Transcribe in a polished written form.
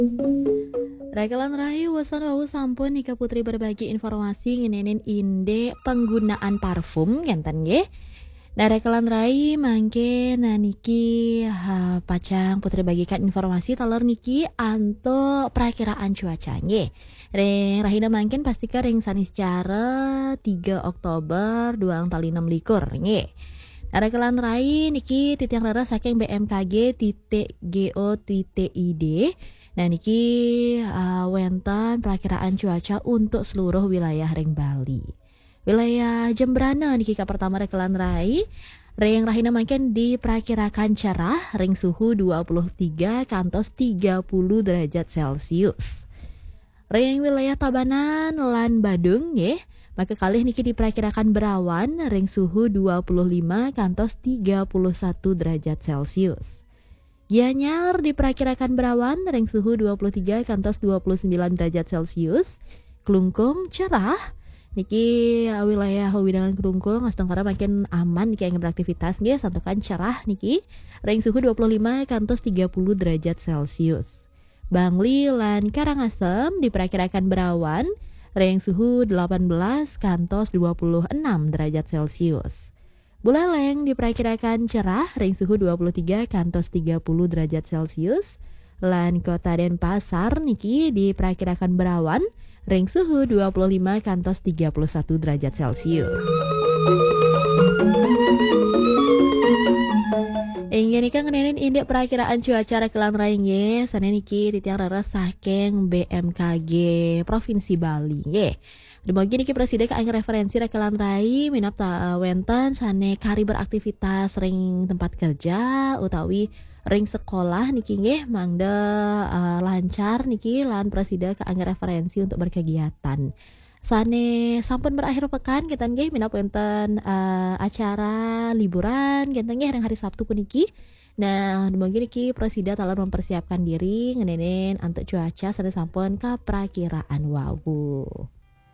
Rekalan Rahayu Wasan Wawu sampun Nika Putri berbagi informasi ngenenin inde penggunaan parfum ngenten nggih. Nah rekalan Rai mangke niki pacang Putri bagikan informasi talor niki anto perakiraan cuaca nggih. Rahina mangken pastikan ring sanis cara 3 Oktober 2026 nggih. Nah rekalan Rai niki titiang rara saking BMKG.go.id. Nah niki wenten perakiraan cuaca untuk seluruh wilayah ring Bali. Wilayah Jembrana niki ka pertama rekalan Rai. Ring Rahina mangken diperkirakan cerah, ring suhu 23 kantos 30 derajat Celcius. Ring wilayah Tabanan lan Badung nggih, maka kalih niki diperkirakan berawan, ring suhu 25 kantos 31 derajat Celcius. Gianyar diperkirakan berawan, ring suhu 23 kantos 29 derajat Celcius. Kelungkung cerah. Niki wilayah Widangan Kelungkung astengkara makin aman niki yang beraktivitas nggih santukan cerah niki. Ring suhu 25 kantos 30 derajat Celcius. Bangli lan Karangasem diperkirakan berawan, ring suhu 18 kantos 26 derajat Celcius. Buleleng diperkirakan cerah, ring suhu 23 kantos 30 derajat Celcius. Lan Kota Denpasar niki diperkirakan berawan, ring suhu 25 kantos 31 derajat Celcius. Ingin nika ngenenin indek perakiraan cuaca rekalan raingge sana niki titiang rara saking BMKG Provinsi Bali nggih. Dumugi niki presiden kaang referensi rekalan rai minap wenten sane kari beraktivitas ring tempat kerja utawi ring sekolah niki nggih mangda lancar niki lan presiden kaang referensi untuk berkegiatan. Sane sampun berakhir pekan kita nggih minap wenten acara liburan kita nggih ring hari Sabtu puniki. Nah, dumugi niki presiden telah mempersiapkan diri ngenenen untuk cuaca sane sampun ka perakiraan wawu.